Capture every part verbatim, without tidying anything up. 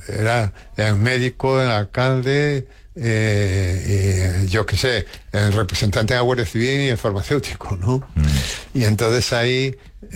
era el médico, el alcalde, eh, y, yo qué sé, el representante de la Guardia Civil y el farmacéutico, ¿no? Mm. Y entonces ahí,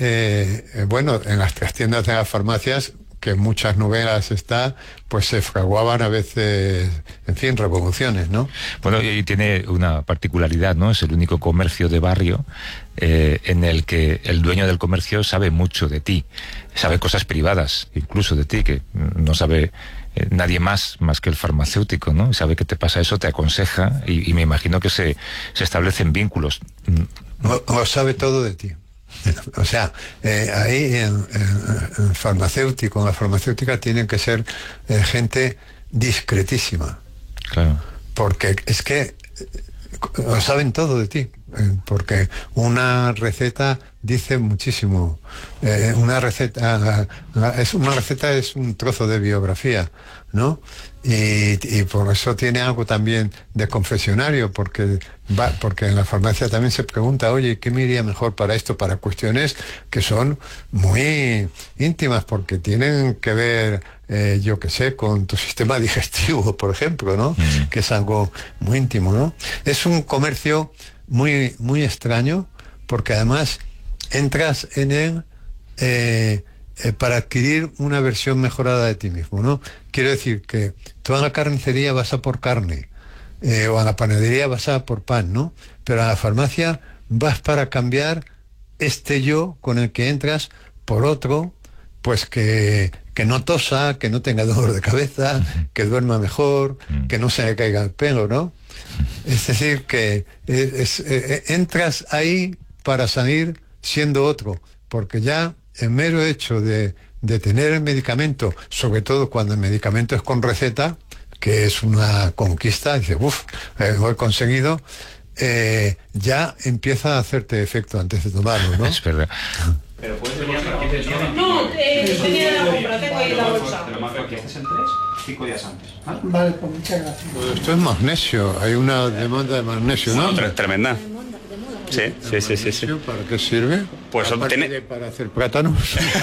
eh, bueno, en las trastiendas de las farmacias, que en muchas novelas está, pues se fraguaban a veces, en fin, revoluciones, ¿no? Bueno, y tiene una particularidad, ¿no? Es el único comercio de barrio eh, en el que el dueño del comercio sabe mucho de ti, sabe cosas privadas, incluso de ti, que no sabe eh, nadie más, más que el farmacéutico, ¿no? Sabe que te pasa eso, te aconseja, y, y me imagino que se, se establecen vínculos. O, o sabe todo de ti. O sea, eh, ahí en, en, en farmacéutico, en la farmacéutica tienen que ser eh, gente discretísima. Claro. Porque es que eh, lo saben todo de ti. Eh, porque una receta dice muchísimo. Eh, una receta es una receta es un trozo de biografía, ¿no? Y, y por eso tiene algo también de confesionario, porque va, porque en la farmacia también se pregunta, oye, ¿qué me iría mejor para esto? Para cuestiones que son muy íntimas, porque tienen que ver, eh, yo qué sé, con tu sistema digestivo, por ejemplo, ¿no? Mm. Que es algo muy íntimo, ¿no? Es un comercio muy, muy extraño, porque además entras en él eh, eh, para adquirir una versión mejorada de ti mismo, ¿no? Quiero decir que tú a la carnicería vas a por carne, eh, o a la panadería vas a por pan, ¿no? Pero a la farmacia vas para cambiar este yo con el que entras por otro, pues que, que no tosa, que no tenga dolor de cabeza, que duerma mejor, que no se le caiga el pelo, ¿no? Es decir, que es, es, es, entras ahí para salir siendo otro, porque ya el mero hecho de, de tener el medicamento, sobre todo cuando el medicamento es con receta, que es una conquista, dice, uff, eh, lo he conseguido, eh, ya empieza a hacerte efecto antes de tomarlo, ¿no? Es verdad. Pero puedes venir aquí. No, eh, tenía la compra, tengo ahí la bolsa. Te lo marco aquí, haces en tres, cinco días antes. ¿Vale? Vale, pues muchas gracias. Pues esto es magnesio, hay una demanda de magnesio, ¿no? Bueno, tremenda. Sí, sí, sí, sí, sí. ¿Para qué sirve? Pues tiene... de para hacer plátanos.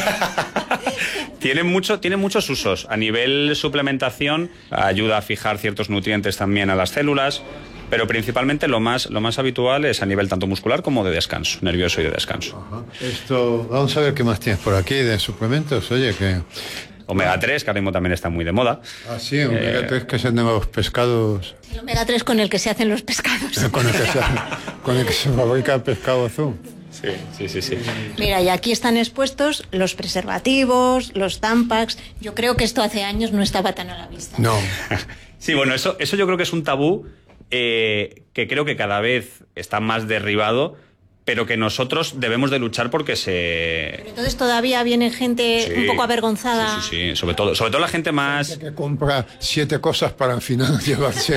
tiene, mucho, tiene muchos usos. A nivel suplementación, ayuda a fijar ciertos nutrientes también a las células, pero principalmente lo más, lo más habitual es a nivel tanto muscular como de descanso, nervioso y de descanso. Ajá. Esto, vamos a ver qué más tienes por aquí de suplementos, oye, que... omega tres, que ahora mismo también está muy de moda. Ah, sí, omega eh... tres, que es el de los pescados. El omega tres con el que se hacen los pescados. con, el que se, con el que se fabrica el pescado azul. Sí, sí, sí, sí. Mira, y aquí están expuestos los preservativos, los Tampax. Yo creo que esto hace años no estaba tan a la vista. No. Sí, bueno, eso, eso yo creo que es un tabú eh, que creo que cada vez está más derribado, pero que nosotros debemos de luchar porque se... Pero entonces todavía viene gente sí, un poco avergonzada. Sí, sí, sí, sobre todo, sobre todo la gente más... Gente que compra siete cosas para al final llevarse...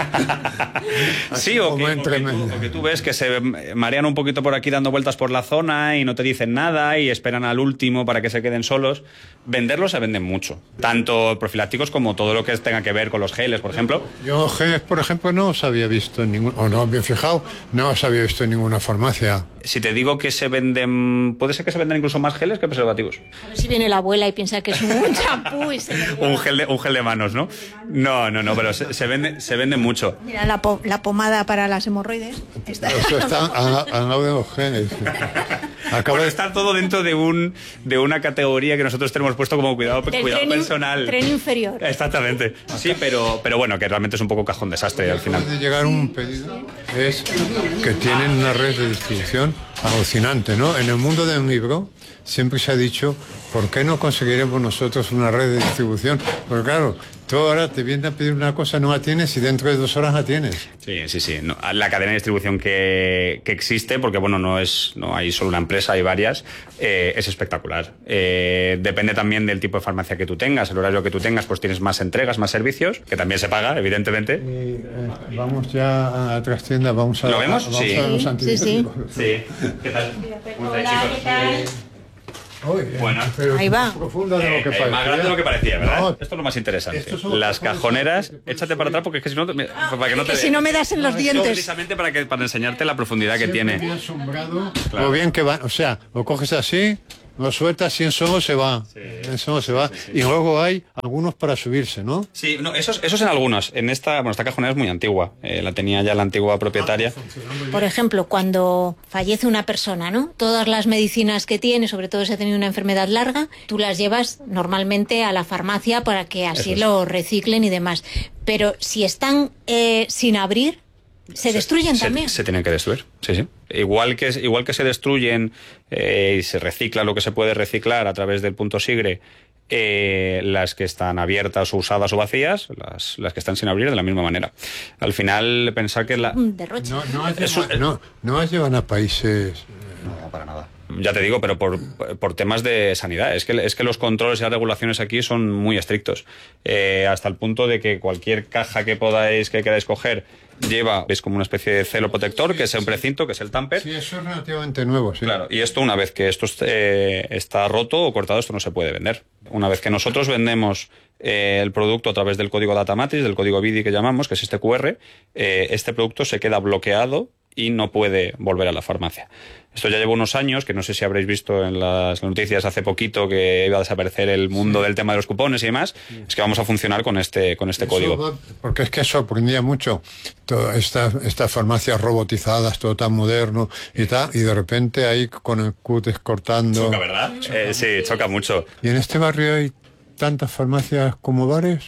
sí, o que, o, que tú, o que tú ves que se marean un poquito por aquí dando vueltas por la zona y no te dicen nada y esperan al último para que se queden solos. Venderlos se venden mucho, tanto profilácticos como todo lo que tenga que ver con los geles, por ejemplo. Yo geles, por ejemplo, no os había visto en ningún... o no me he fijado, no os había visto en ninguna farmacia. Si te digo que se venden... puede ser que se venden incluso más geles que preservativos. A ver si viene la abuela y piensa que es un champú y se un, gel de, un gel de manos, ¿no? No, no, no, pero se, se, vende, se vende mucho. Mira, la, po la pomada para las hemorroides. Está, Eso está al lado de los genes. Acaba bueno, de estar todo dentro de un de una categoría que nosotros tenemos puesto como cuidado, cuidado tren, personal. Tren inferior. Exactamente. Sí, pero, pero bueno, que realmente es un poco cajón desastre al final. De llegar un pedido es que tienen una red de distribución alucinante, ¿no? En el mundo del libro siempre se ha dicho, ¿por qué no conseguiremos nosotros una red de distribución? Porque claro, tú ahora te vienes a pedir una cosa, no la tienes y dentro de dos horas la tienes. Sí, sí, sí. No, la cadena de distribución que, que existe, porque bueno, no es no hay solo una empresa, hay varias, eh, es espectacular. Eh, depende también del tipo de farmacia que tú tengas, el horario que tú tengas, pues tienes más entregas, más servicios, que también se paga, evidentemente. Y, eh, vamos ya a otras tiendas, vamos a... ¿Lo vemos? A, vamos sí. A los sí, sí. Sí. ¿Qué tal? ¿Cómo estáis, chicos? Oye, bueno, pero ahí va. Más profunda de lo que eh, parecía. Más grande de lo que parecía, ¿verdad? No, esto es lo más interesante. Las cajoneras, échate para atrás porque es que si no, para que no te. Que si no me das en los no, dientes. Precisamente para que para enseñarte la profundidad que siempre tiene. Bien asombrado, claro. Lo bien que va, o sea, lo coges así, Lo sueltas y en solo se va. Sí, en solo se va. Sí, sí, sí. Y luego hay algunos para subirse, ¿no? Sí, no, esos, esos en algunos. En esta, bueno, esta cajonera es muy antigua. Eh, la tenía ya la antigua propietaria. Por ejemplo, cuando fallece una persona, ¿no? Todas las medicinas que tiene, sobre todo si ha tenido una enfermedad larga, tú las llevas normalmente a la farmacia para que así lo reciclen y demás. Pero si están eh, sin abrir, se destruyen se, también. Se, se tienen que destruir, sí, sí. Igual que, igual que se destruyen eh, y se recicla lo que se puede reciclar a través del punto SIGRE, eh, las que están abiertas o usadas o vacías, las, las que están sin abrir de la misma manera. Al final, pensar que la... Un derroche. No, no, eso, no, no las llevan a países... No, para nada. Ya te digo, pero por, por temas de sanidad. Es que, es que los controles y las regulaciones aquí son muy estrictos. Eh, hasta el punto de que cualquier caja que podáis, que queráis coger, lleva, es como una especie de celo protector, que es un precinto, que es el tamper. Sí, eso es relativamente nuevo, sí. Claro, y esto una vez que esto eh, está roto o cortado, esto no se puede vender. Una vez que nosotros vendemos eh, el producto a través del código Data Matrix, del código B I D I que llamamos, que es este Q R, eh, este producto se queda bloqueado y no puede volver a la farmacia. Esto ya lleva unos años, que no sé si habréis visto en las noticias hace poquito que iba a desaparecer el mundo sí. del tema de los cupones y demás. Sí. Es que vamos a funcionar con este con este Eso código. Va, porque es que sorprendía mucho todas estas esta farmacias robotizadas, todo tan moderno y tal, y de repente ahí con el cutis cortando. Choca, ¿verdad? Choca eh, sí, choca mucho. ¿Y en este barrio hay tantas farmacias como bares?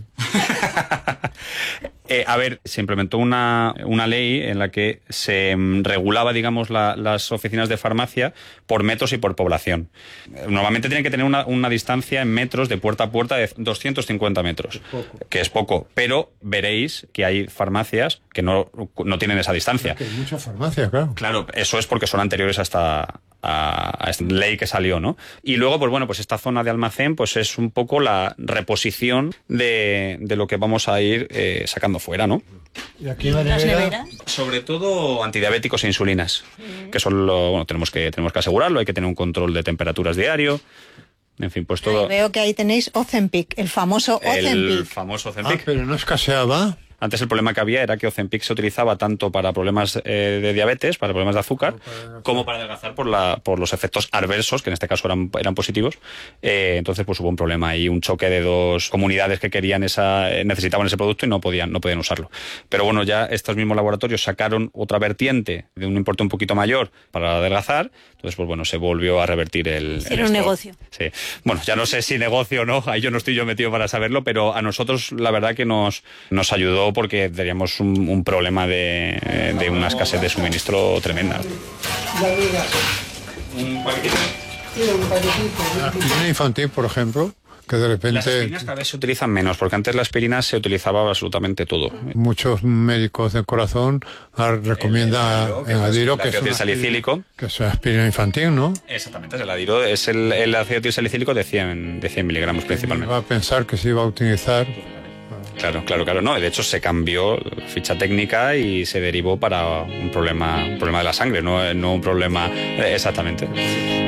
Eh, a ver, se implementó una, una ley en la que se um, regulaba, digamos, la, las oficinas de farmacia por metros y por población. Normalmente tienen que tener una, una distancia en metros de puerta a puerta de doscientos cincuenta metros, es poco. que es poco, pero veréis que hay farmacias que no, no tienen esa distancia. Hay muchas farmacias, claro. Claro, eso es porque son anteriores a esta, a, a esta ley que salió, ¿no? Y luego, pues bueno, pues esta zona de almacén pues es un poco la reposición de, de lo que vamos a ir eh, sacando fuera, ¿no? ¿Y aquí en la ¿Las nevera? neveras? Sobre todo antidiabéticos e insulinas, mm. que son lo, bueno, tenemos que tenemos que asegurarlo, hay que tener un control de temperaturas diario. En fin, pues todo. Ay, veo que ahí tenéis Ozempic, el famoso Ozempic. El famoso Ozempic. Ah, pero no escaseaba. Antes el problema que había era que Ozempic se utilizaba tanto para problemas eh, de diabetes, para problemas de azúcar, para como para adelgazar por, la, por los efectos adversos, que en este caso eran, eran positivos. Eh, entonces pues hubo un problema ahí, un choque de dos comunidades que querían esa, necesitaban ese producto y no podían, no podían usarlo. Pero bueno, ya estos mismos laboratorios sacaron otra vertiente de un importe un poquito mayor para adelgazar. Entonces pues bueno, se volvió a revertir el... Era un negocio. Sí. Bueno, ya no sé si negocio o no, ahí yo no estoy yo metido para saberlo, pero a nosotros la verdad que nos, nos ayudó porque teníamos un, un problema de, de una escasez de suministro tremenda. Un paquetito. La aspirina infantil, por ejemplo, que de repente... Las aspirinas cada vez se utilizan menos, porque antes la aspirina se utilizaba absolutamente todo. Muchos médicos del corazón recomiendan el adiro, que, que es salicílico. Que es aspirina infantil, ¿no? Exactamente, es el adiro, es el, el ácido salicílico de cien, de cien miligramos principalmente. Va a pensar que se iba a utilizar... Claro, claro, claro. No, de hecho se cambió ficha técnica y se derivó para un problema, un problema de la sangre, no, no un problema... Exactamente.